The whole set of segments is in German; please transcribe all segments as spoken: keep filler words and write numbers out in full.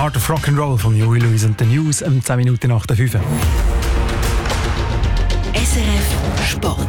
Art of Rock'n'Roll von Huey Lewis und den News um zehn Minuten nach der fünf. S R F Sport.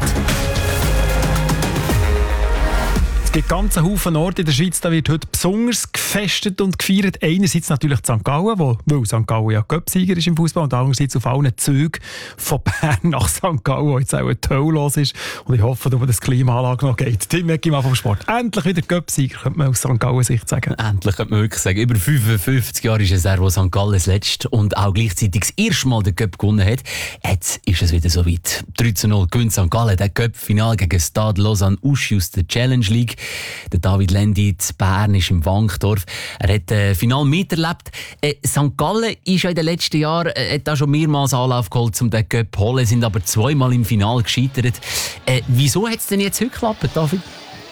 Es gibt ganz einen Haufen Orte in der Schweiz, da wird heute besonders gefestet und gefeiert. Einerseits natürlich Sankt Gallen, wo, weil Sankt Gallen ja Cup-Sieger ist im Fußball, und andererseits auf allen Zügen von Bern nach Sankt Gallen, wo jetzt auch toll los ist. Und ich hoffe, dass das Klimaanlage noch geht. Tim Eckimann vom Sport. Endlich wieder Cup-Sieger, könnte man aus Sankt Gallen Sicht sagen. Endlich könnte man wirklich sagen. Über fünfundfünfzig Jahre ist es er, wo Sankt Gallen das letzte und auch gleichzeitig das erste Mal den Cup gewonnen hat. Jetzt ist es wieder soweit. drei zu null gewinnt Sankt Gallen das Cup-Final gegen Stade Lausanne-Uschi aus der Challenge League. Der David Lendi zu Bern ist im Wankdorf. Er hat das Final miterlebt. Äh, Sankt Gallen ist ja in den letzten Jahren äh, hat auch schon mehrmals Anlauf geholt, um den Cup zu holen, sind aber zweimal im Finale gescheitert. Äh, wieso hat es denn jetzt heute geklappt, David?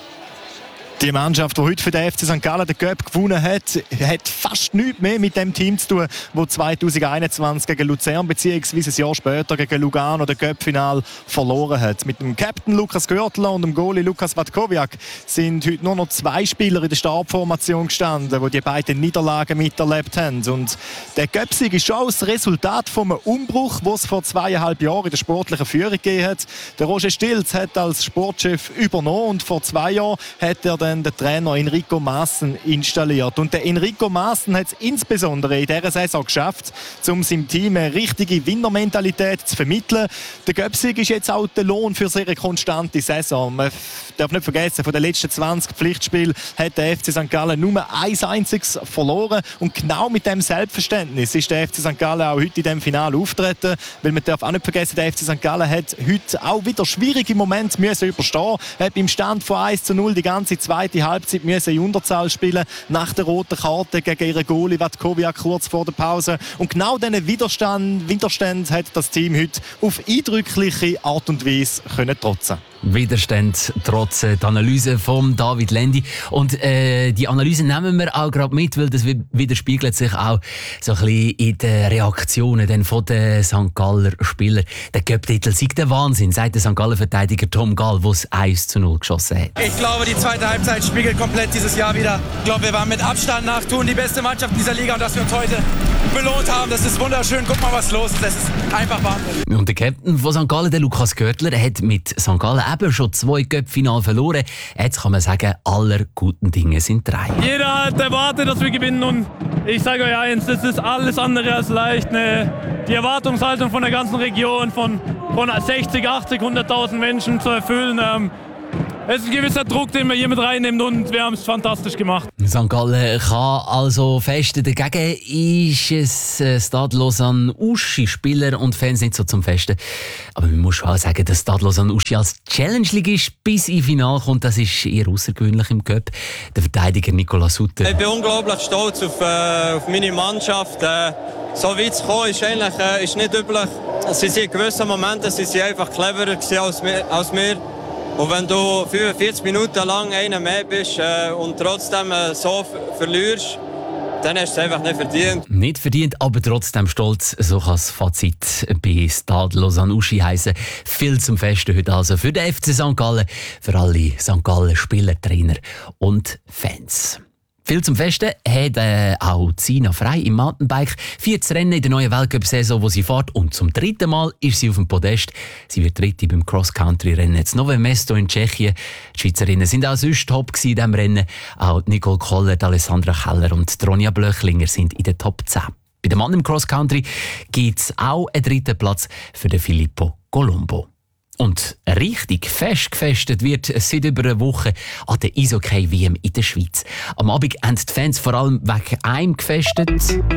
Die Mannschaft, die heute für den F C Sankt Gallen den Cup gewonnen hat, hat fast nichts mehr mit dem Team zu tun, das zwanzig einundzwanzig gegen Luzern bzw. ein Jahr später gegen Lugano das Cup-Final verloren hat. Mit dem Captain Lukas Görtler und dem Goalie Lukas Vatkoviak sind heute nur noch zwei Spieler in der Stabformation gestanden, die die beiden Niederlagen miterlebt haben. Und der Cup-Sieg ist schon das Resultat von einem Umbruch, den es vor zweieinhalb Jahren in der sportlichen Führung gegeben hat. Der Roger Stilz hat als Sportchef übernommen und vor zwei Jahren hat er den Trainer Enrico Maassen installiert. Und der Enrico Maassen hat es insbesondere in dieser Saison geschafft, um seinem Team eine richtige Winnermentalität zu vermitteln. Der Göpsig ist jetzt auch der Lohn für eine konstante Saison. Man darf nicht vergessen, von den letzten zwanzig Pflichtspielen hat der F C Sankt Gallen nur ein einziges verloren. Und genau mit dem Selbstverständnis ist der F C Sankt Gallen auch heute in diesem Finale auftreten. Weil man darf auch nicht vergessen, der F C Sankt Gallen hat heute auch wieder schwierige Momente müssen überstehen. Er hat beim Stand von eins zu null die ganze zweite Halbzeit müssen in Unterzahl spielen, nach der roten Karte gegen ihren Goalie Vatkoviak kurz vor der Pause. Und genau diesen Widerstand, Widerstand hat das Team heute auf eindrückliche Art und Weise können trotzen. Widerstand trotz die Analyse von David Lendi. Und äh, die Analyse nehmen wir auch gerade mit, weil das widerspiegelt sich auch so ein bisschen in den Reaktionen dann von den Sankt Galler Spielern. Der Cup-Titel sei der Wahnsinn, sagt der Sankt Galler-Verteidiger Tom Gall, der es eins zu null geschossen hat. Ich glaube, die zweite Halbzeit spiegelt komplett dieses Jahr wieder. Ich glaube, wir waren mit Abstand nach Thun die beste Mannschaft dieser Liga, und dass wir uns heute belohnt haben, das ist wunderschön. Guck mal, was los ist. Das ist einfach Wahnsinn. Und der Captain von Sankt Gallen, der Lukas Görtler, hat mit Sankt Gallen eben schon zwei Cup-Finale verloren. Jetzt kann man sagen, aller guten Dinge sind drei. Jeder hat erwartet, dass wir gewinnen, und ich sage euch eins, das ist alles andere als leicht. Die Erwartungshaltung von der ganzen Region, von, von sechzig, achtzig, hunderttausend Menschen zu erfüllen. Es ist ein gewisser Druck, den man hier mit reinnimmt, und wir haben es fantastisch gemacht. Sankt Gallen kann also festen. Dagegen ist es äh, Stade Lausanne-Uschi, Spieler und Fans nicht so zum Festen. Aber man muss schon auch sagen, dass Stade Lausanne-Uschi als Challenge-Ligist bis ins Finale kommt. Das ist eher außergewöhnlich im Cup. Der Verteidiger Nicolas Sutter. Ich bin unglaublich stolz auf, äh, auf meine Mannschaft. Äh, so weit zu kommen ist eigentlich äh, ist nicht üblich. Sie sind in gewissen Momenten sie sind einfach cleverer als wir. Als wir. Und wenn du fünfundvierzig Minuten lang einer mehr bist äh, und trotzdem äh, so f- verlierst, dann hast du es einfach nicht verdient. Nicht verdient, aber trotzdem stolz. So kann das Fazit bei Stade Lausanne-Uschi heissen. Viel zum Festen heute also für den F C Sankt Gallen, für alle Sankt Gallen Spieler, Trainer und Fans. Viel zum Festen hat äh, auch Zina Frey im Mountainbike. vierzig Rennen in der neuen Weltcup-Saison, wo sie fährt. Und zum dritten Mal ist sie auf dem Podest. Sie wird dritte beim Cross-Country-Rennen in Nové Mesto in Tschechien. Die Schweizerinnen sind auch sonst top in diesem Rennen. Auch Nicole Koller, Alessandra Keller und Ronja Blöchlinger sind in den Top zehn. Bei dem Mann im Cross-Country gibt es auch einen dritten Platz für den Filippo Colombo. Und richtig fest gefestet wird seit über einer Woche an der Eishockey-W M in der Schweiz. Am Abend haben die Fans vor allem wegen einem gefestet.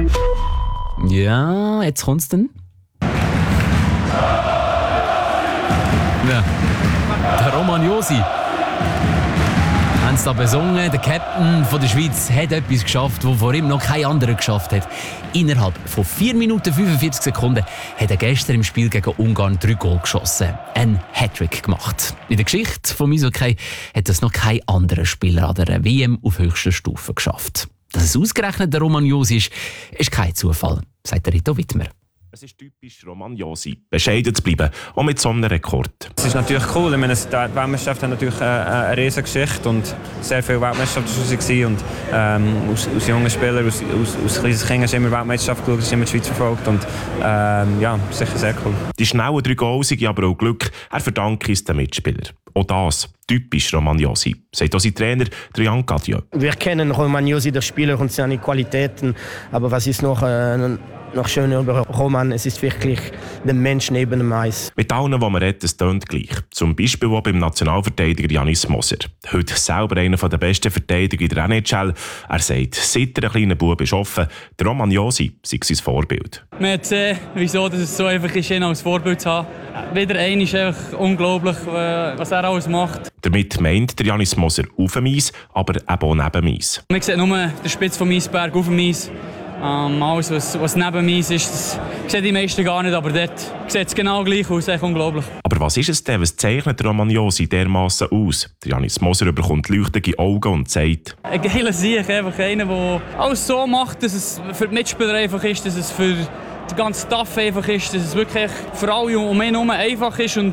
Ja, jetzt kommt's dann. Ja, der Roman Josi. Haben sie da besungen. Der Captain von der Schweiz hat etwas geschafft, das vor ihm noch kein anderer geschafft hat. Innerhalb von vier Minuten fünfundvierzig Sekunden hat er gestern im Spiel gegen Ungarn drei Goal geschossen. Ein Hattrick gemacht. In der Geschichte vom Eishockey hat das noch kein anderer Spieler an der W M auf höchster Stufe geschafft. Dass es ausgerechnet der Roman Josi ist, ist kein Zufall, sagt der Rito Wittmer. Es ist typisch Romagnosi, bescheiden zu bleiben, auch mit so einem Rekord. Es ist natürlich cool. Ich meine, die Weltmeisterschaft hat natürlich eine, eine riesige Geschichte und sehr viele Weltmeisterschaften waren. Und, ähm, als, als junger Spieler, als, als, als kleines Kind hast du immer Weltmeisterschaft geschaut, hast immer die Schweiz verfolgt. Und ähm, ja, sicher sehr cool. Die schnellen drei Goals sind aber auch Glück. Er verdankt es den Mitspielern. Auch das, typisch Romagnosi, sagt auch sein Trainer Jan Cadieux. Wir kennen Romagnosi, der Spieler und seine Qualitäten. Aber was ist noch, äh, noch schöner über Roman? Es ist wirklich der Mensch neben dem Eis. Mit allen, die man redet, es tönt gleich. Zum Beispiel auch beim Nationalverteidiger Janis Moser. Heute selber einer der besten Verteidiger in der N H L. Er sagt, seit er ein kleiner Bub ist offen, der Romagnosi sei sein Vorbild. Man hat gesehen, wieso dass es so einfach ist, ihn als Vorbild zu haben. Wieder ein ist einfach unglaublich, was er alles macht. Damit meint der Janis Moser auf dem Eis, aber eben auch neben dem Eis. Man sieht nur den Spitz vom Eisberg auf dem Eis. Ähm, alles, was, was neben dem Eis ist, das sehen die meisten gar nicht, aber dort sieht es genau gleich aus. Echt unglaublich. Aber was ist es denn? Was zeichnet Romagnosi dermassen aus? Der Janis Moser bekommt leuchtende Augen und sagt: Ein geiler Sieg, einfach einer, der alles so macht, dass es für die Mitspieler einfach ist, dass es für den ganzen Staff einfach ist, dass es wirklich für alle um ihn herum einfach ist. Und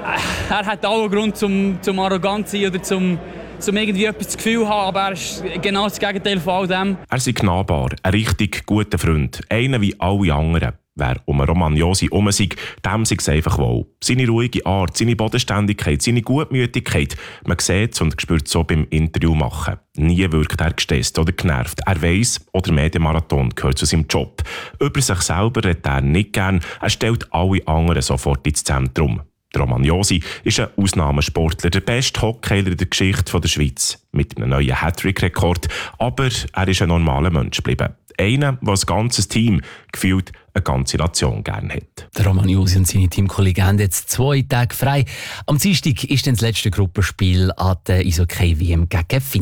er hat allen Grund zum, zum arrogant zu sein oder zum, zum irgendwie etwas das Gefühl haben, aber er ist genau das Gegenteil von all dem. Er ist nahbar, ein richtig guter Freund, einer wie alle anderen. Wer um Romagnosi herum sei, dem sei es einfach wohl. Seine ruhige Art, seine Bodenständigkeit, seine Gutmütigkeit, man sieht es und spürt es so beim Interview machen. Nie wirkt er gestresst oder genervt. Er weiss, oder Medienmarathon gehört zu seinem Job. Über sich selber redet er nicht gern, er stellt alle anderen sofort ins Zentrum. Der Romagnosi ist ein Ausnahmesportler, der beste Hockeyler in der Geschichte der Schweiz. Mit einem neuen Hattrick-Rekord. Aber er ist ein normaler Mensch geblieben. Einer, der das ganze Team gefühlt eine ganze Nation gerne hat. Der Romagnosi und seine Teamkollegen haben jetzt zwei Tage frei. Am Dienstag ist dann das letzte Gruppenspiel an der Eishockey-W M gegen Finnland.